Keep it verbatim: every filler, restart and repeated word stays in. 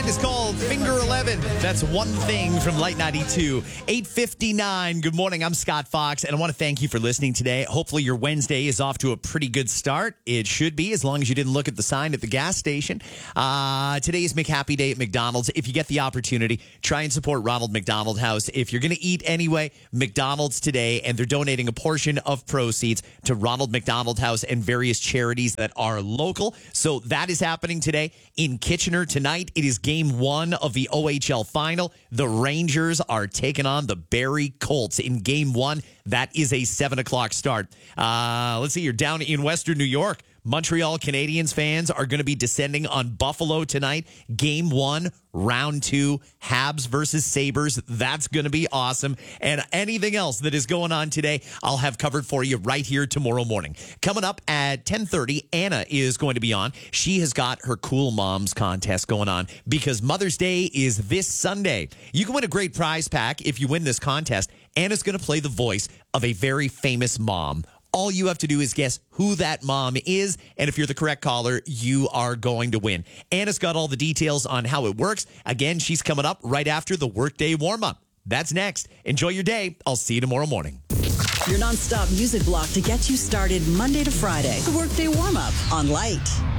band is called Finger eleven. That's One Thing from Light ninety-two. eight fifty-nine. Good morning. I'm Scott Fox, and I want to thank you for listening today. Hopefully your Wednesday is off to a pretty good start. It should be, as long as you didn't look at the sign at the gas station. Uh, today is McHappy Day at McDonald's. If you get the opportunity, try and support Ronald McDonald House. If you're going to eat anyway, McDonald's today, and they're donating a portion of proceeds to Ronald McDonald House and various charities that are local. So that is happening today in Kitchener tonight. It is game one of the O H L final. The Rangers are taking on the Barrie Colts in game one. That is a seven o'clock start. Uh, let's see, you're down in Western New York. Montreal Canadiens fans are going to be descending on Buffalo tonight. Game one, round two, Habs versus Sabres. That's going to be awesome. And anything else that is going on today, I'll have covered for you right here tomorrow morning. Coming up at ten thirty, Anna is going to be on. She has got her Cool Moms contest going on because Mother's Day is this Sunday. You can win a great prize pack if you win this contest. Anna's going to play the voice of a very famous mom. All you have to do is guess who that mom is, and if you're the correct caller, you are going to win. Anna's got all the details on how it works. Again, she's coming up right after the workday warm-up. That's next. Enjoy your day. I'll see you tomorrow morning. Your nonstop music block to get you started Monday to Friday. The workday warm-up on Light.